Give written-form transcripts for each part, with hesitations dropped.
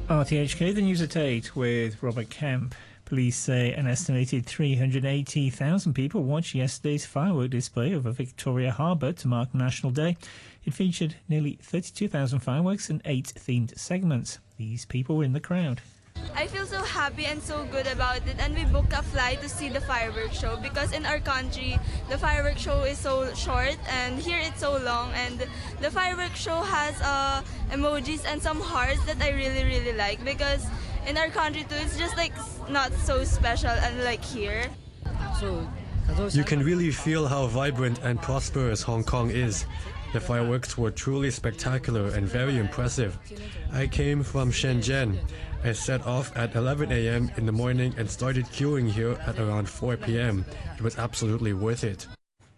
RTHK, the news at 8 with Robert Kemp. Police say an estimated 380,000 people watched yesterday's firework display over Victoria Harbour to mark National Day. It featured nearly 32,000 fireworks and 8 themed segments. These people were in the crowd. I feel so happy and so good about it, and we booked a flight to see the fireworks show because in our country the fireworks show is so short and here it's so long, and the fireworks show has emojis and some hearts that I really like, because in our country too it's just like not so special unlike here. You can really feel how vibrant and prosperous Hong Kong is. The fireworks were truly spectacular and very impressive. I came from Shenzhen. I set off at 11 a.m. in the morning and started queuing here at around 4 p.m. It was absolutely worth it.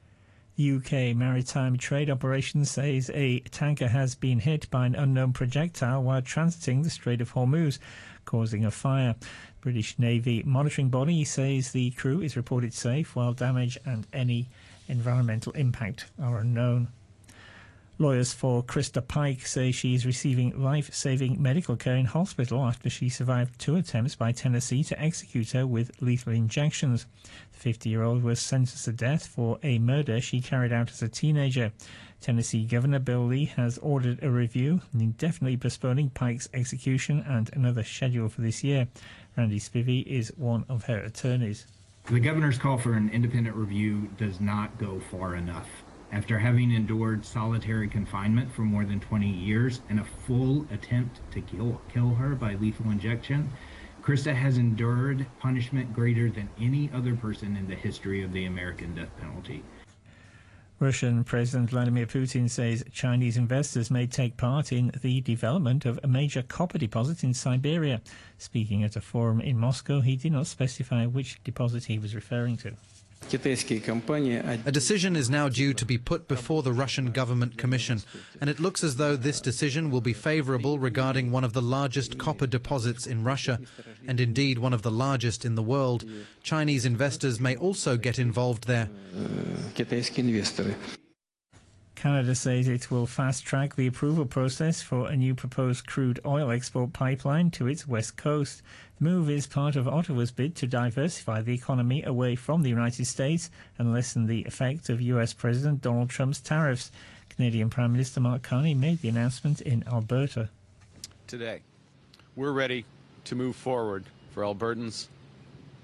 UK Maritime Trade Operations says a tanker has been hit by an unknown projectile while transiting the Strait of Hormuz, causing a fire. British Navy monitoring body says the crew is reported safe, while damage and any environmental impact are unknown. Lawyers for Krista Pike say she is receiving life-saving medical care in hospital after she survived 2 attempts by Tennessee to execute her with lethal injections. The 50-year-old was sentenced to death for a murder she carried out as a teenager. Tennessee Governor Bill Lee has ordered a review and indefinitely postponing Pike's execution and another schedule for this year. Randy Spivey is one of her attorneys. The governor's call for an independent review does not go far enough. After having endured solitary confinement for more than 20 years and a full attempt to kill her by lethal injection, Krista has endured punishment greater than any other person in the history of the American death penalty. Russian President Vladimir Putin says Chinese investors may take part in the development of a major copper deposit in Siberia. Speaking at a forum in Moscow, he did not specify which deposit he was referring to. A decision is now due to be put before the Russian Government Commission, and it looks as though this decision will be favorable regarding one of the largest copper deposits in Russia, and indeed one of the largest in the world. Chinese investors may also get involved there. Canada says it will fast-track the approval process for a new proposed crude oil export pipeline to its west coast. The move is part of Ottawa's bid to diversify the economy away from the United States and lessen the effect of US President Donald Trump's tariffs. Canadian Prime Minister Mark Carney made the announcement in Alberta. Today, we're ready to move forward for Albertans